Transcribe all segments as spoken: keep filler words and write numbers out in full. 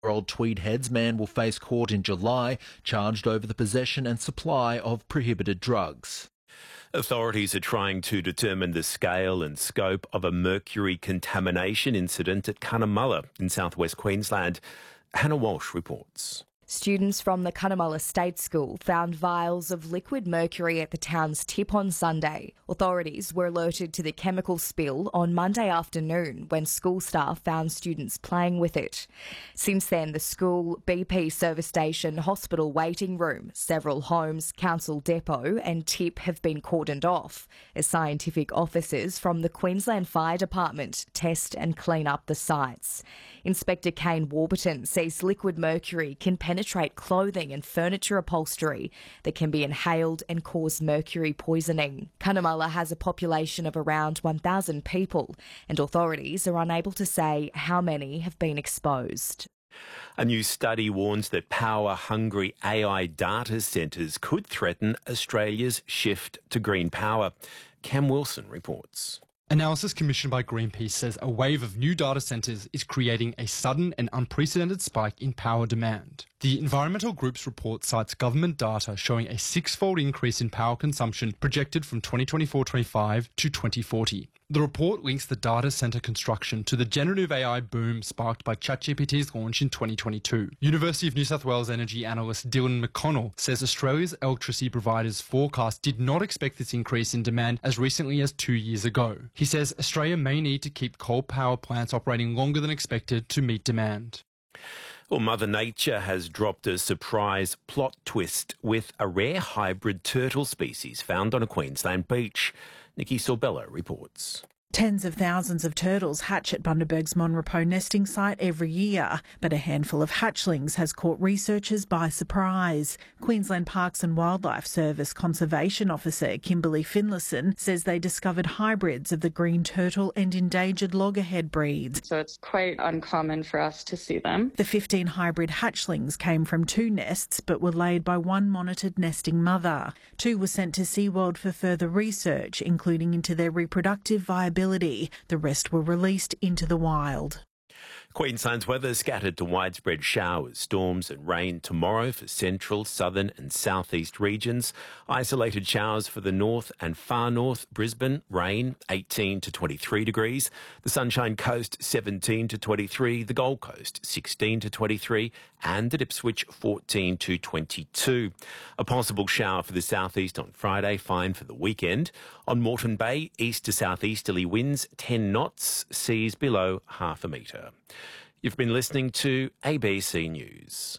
Old Tweed Heads man will face court in July, charged over the possession and supply of prohibited drugs. Authorities are trying to determine the scale and scope of a mercury contamination incident at Cunnamulla in southwest Queensland. Hannah Walsh reports. Students from the Cunnamulla State School found vials of liquid mercury at the town's tip on Sunday. Authorities were alerted to the chemical spill on Monday afternoon when school staff found students playing with it. Since then, the school, B P service station, hospital waiting room, several homes, council depot and tip have been cordoned off as scientific officers from the Queensland Fire Department test and clean up the sites. Inspector Kane Warburton says liquid mercury can penetrate penetrate clothing and furniture upholstery that can be inhaled and cause mercury poisoning. Cunnamulla has a population of around one thousand people, and authorities are unable to say how many have been exposed. A new study warns that power-hungry A I data centres could threaten Australia's shift to green power. Cam Wilson reports. Analysis commissioned by Greenpeace says a wave of new data centres is creating a sudden and unprecedented spike in power demand. The environmental group's report cites government data showing a six-fold increase in power consumption projected from twenty twenty-four twenty-five to twenty forty. The report links the data centre construction to the generative A I boom sparked by ChatGPT's launch in twenty twenty-two. University of New South Wales energy analyst Dylan McConnell says Australia's electricity providers' forecast did not expect this increase in demand as recently as two years ago. He says Australia may need to keep coal power plants operating longer than expected to meet demand. Well, Mother Nature has dropped a surprise plot twist with a rare hybrid turtle species found on a Queensland beach. Nikki Sorbella reports. Tens of thousands of turtles hatch at Bundaberg's Monrepos nesting site every year, but a handful of hatchlings has caught researchers by surprise. Queensland Parks and Wildlife Service Conservation Officer Kimberly Finlayson says they discovered hybrids of the green turtle and endangered loggerhead breeds. So it's quite uncommon for us to see them. The fifteen hybrid hatchlings came from two nests but were laid by one monitored nesting mother. Two were sent to SeaWorld for further research, including into their reproductive viability. The rest were released into the wild. Queensland's weather scattered to widespread showers, storms and rain tomorrow for central, southern and southeast regions. Isolated showers for the north and far north. Brisbane, rain, eighteen to twenty-three degrees. The Sunshine Coast, seventeen to twenty-three. The Gold Coast, sixteen to twenty-three. And at Ipswich, fourteen to twenty-two. A possible shower for the southeast on Friday, fine for the weekend. On Moreton Bay, east to southeasterly winds, ten knots, seas below half a metre. You've been listening to A B C News.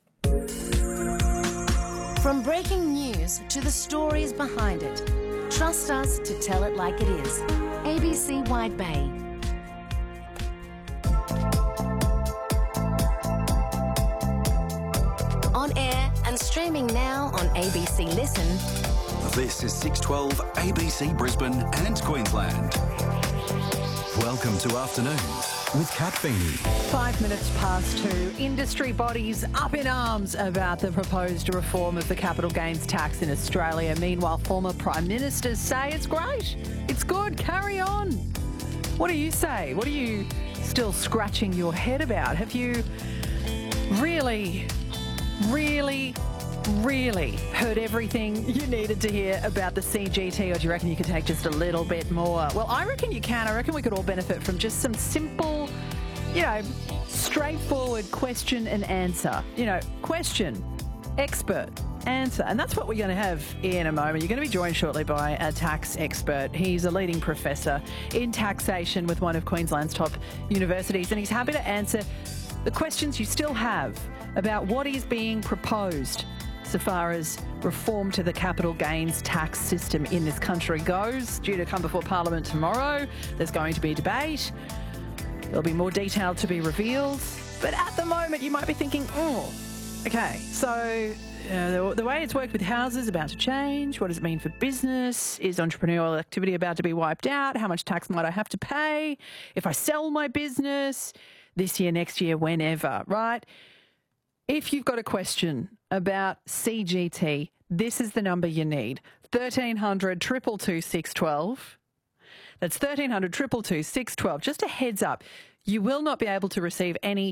From breaking news to the stories behind it, trust us to tell it like it is. A B C Wide Bay. On air and streaming now on A B C Listen. This is six twelve A B C Brisbane and Queensland. Welcome to Afternoons with Kat Feeney. Five minutes past two. Industry bodies up in arms about the proposed reform of the capital gains tax in Australia. Meanwhile, former Prime Ministers say it's great. It's good. Carry on. What do you say? What are you still scratching your head about? Have you really, really, really heard everything you needed to hear about the C G T, or do you reckon you could take just a little bit more? Well, I reckon you can. I reckon we could all benefit from just some simple, you know, straightforward question and answer. You know, question, expert, answer. And that's what we're going to have in a moment. You're going to be joined shortly by a tax expert. He's a leading professor in taxation with one of Queensland's top universities, and he's happy to answer the questions you still have about what is being proposed so far as reform to the capital gains tax system in this country goes. Due to come before Parliament tomorrow, there's going to be debate. There'll be more detail to be revealed. But at the moment, you might be thinking, oh, okay, so uh, the, the way it's worked with houses about to change. What does it mean for business? Is entrepreneurial activity about to be wiped out? How much tax might I have to pay if I sell my business this year, next year, whenever, right? If you've got a question about C G T, this is the number you need. thirteen hundred, two two two, six one two. That's thirteen hundred, two two two, six one two. Just a heads up, you will not be able to receive any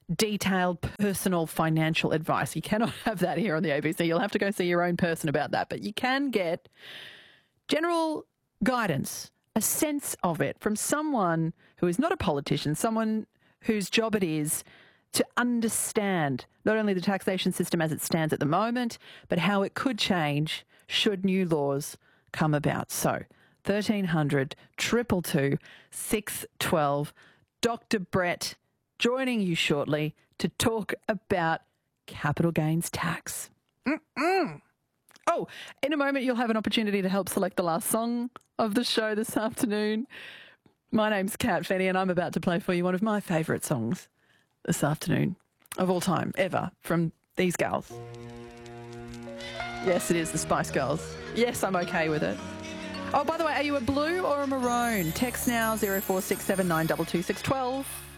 detailed personal financial advice. You cannot have that here on the A B C. You'll have to go see your own person about that. But you can get general guidance, a sense of it from someone who is not a politician, someone whose job it is to understand not only the taxation system as it stands at the moment, but how it could change should new laws come about. So thirteen hundred, two two two, six one two. Doctor Brett joining you shortly to talk about capital gains tax. Mm-mm. Oh, in a moment you'll have an opportunity to help select the last song of the show this afternoon. My name's Kat Feeney and I'm about to play for you one of my favourite songs this afternoon of all time, ever, from these gals. Yes, it is the Spice Girls. Yes, I'm okay with it. Oh, by the way, are you a blue or a maroon? Text now, zero four six seven nine two two six one two.